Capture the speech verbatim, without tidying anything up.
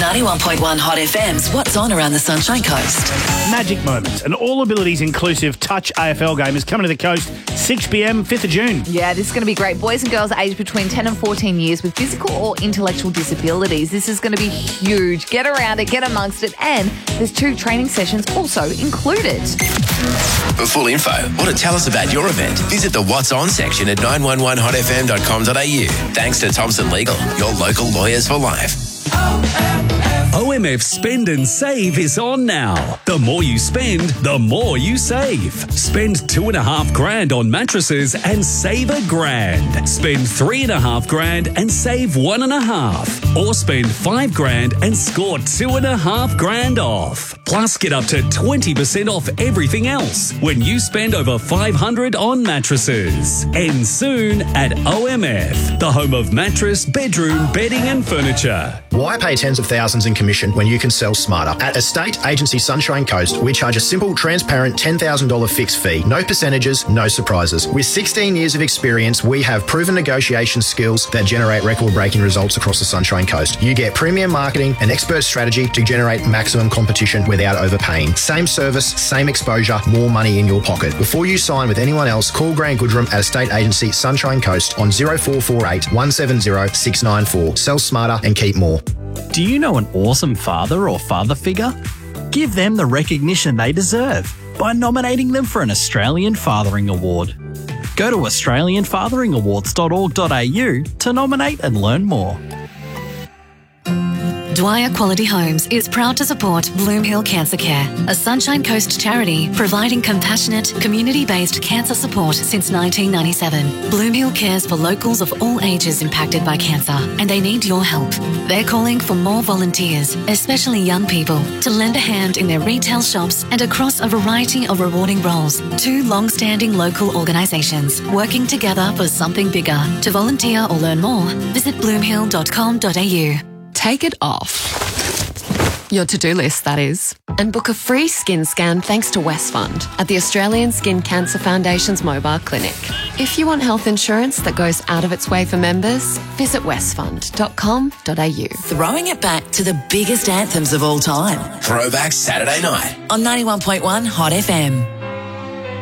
ninety-one point one Hot F M's What's On Around the Sunshine Coast. Magic Moments, an all-abilities inclusive touch A F L game is coming to the coast six p m, fifth of June. Yeah, this is going to be great. Boys and girls aged between ten and fourteen years with physical or intellectual disabilities. This is going to be huge. Get around it, get amongst it, and there's two training sessions also included. For full info or to tell us about your event, visit the What's On section at nine one one hot f m dot com dot a u. Thanks to Thompson Legal, your local lawyers for life. O M F Spend and Save is on now. The more you spend, the more you save. Spend two and a half grand on mattresses and save a grand. Spend three and a half grand and save one and a half. Or spend five grand and score two and a half grand off. Plus, get up to twenty percent off everything else when you spend over five hundred on mattresses. End soon at O M F, the home of mattress, bedroom, bedding and furniture. Why pay tens of thousands in commission when you can sell smarter? At Estate Agency Sunshine Coast, we charge a simple, transparent ten thousand dollars fixed fee. No percentages, no surprises. With sixteen years of experience, we have proven negotiation skills that generate record-breaking results across the Sunshine Coast. You get premium marketing and expert strategy to generate maximum competition without overpaying. Same service, same exposure, more money in your pocket. Before you sign with anyone else, call Grant Goodrum at Estate Agency Sunshine Coast on zero four four eight, one seven zero, six nine four. Sell smarter and keep more. Do you know an awesome father or father figure? Give them the recognition they deserve by nominating them for an Australian Fathering Award. Go to australian fathering awards dot org dot a u to nominate and learn more. Dwyer Quality Homes is proud to support Bloom Hill Cancer Care, a Sunshine Coast charity providing compassionate, community-based cancer support since nineteen ninety-seven. Bloom Hill cares for locals of all ages impacted by cancer, and they need your help. They're calling for more volunteers, especially young people, to lend a hand in their retail shops and across a variety of rewarding roles. Two long-standing local organisations working together for something bigger. To volunteer or learn more, visit bloom hill dot com dot a u. Take it off your to-do list, that is, and book a free skin scan thanks to Westfund at the Australian Skin Cancer Foundation's mobile clinic. If you want health insurance that goes out of its way for members, visit westfund dot com dot a u. Throwing it back to the biggest anthems of all time. Throwback Saturday night On ninety-one point one Hot F M.